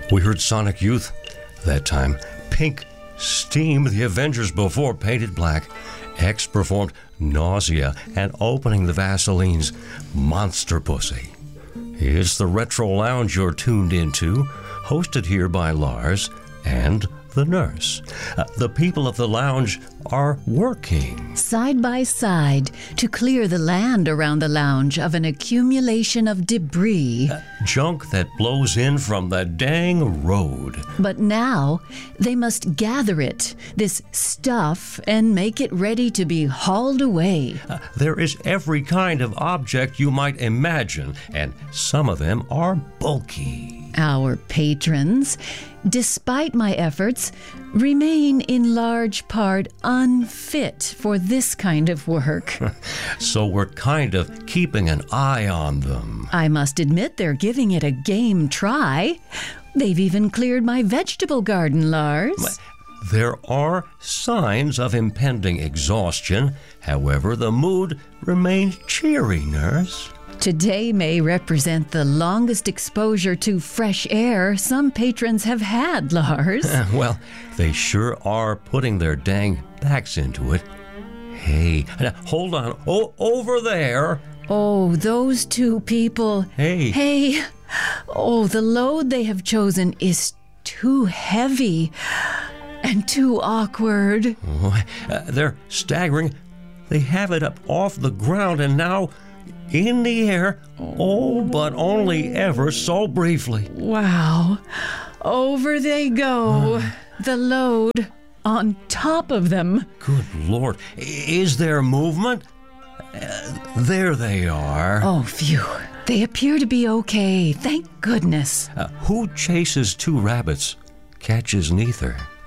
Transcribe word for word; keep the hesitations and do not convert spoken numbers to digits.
We heard Sonic Youth. That time, Pink steamed the Avengers before painted black. X performed Nausea and opening the Vaseline's Monster Pussy. It's the Retro Lounge you're tuned into, hosted here by Lars and the nurse. Uh, the people of the lounge are working side by side to clear the land around the lounge of an accumulation of debris. Uh, junk that blows in from the dang road. But now they must gather it, this stuff, and make it ready to be hauled away. Uh, there is every kind of object you might imagine, and some of them are bulky. Our patrons, despite my efforts, remain in large part unfit for this kind of work. So we're kind of keeping an eye on them. I must admit they're giving it a game try. They've even cleared my vegetable garden, Lars. There are signs of impending exhaustion. However, the mood remains cheery, nurse. Today may represent the longest exposure to fresh air some patrons have had, Lars. Well, they sure are putting their dang backs into it. Hey, hold on. Oh, over there. Oh, those two people. Hey. Hey. Oh, the load they have chosen is too heavy and too awkward. Oh, uh, they're staggering. They have it up off the ground and now in the air, oh, but only ever so briefly. Wow. Over they go. Uh, the load on top of them. Good Lord. Is there movement? Uh, there they are. Oh, phew. They appear to be okay. Thank goodness. Uh, who chases two rabbits, catches neither?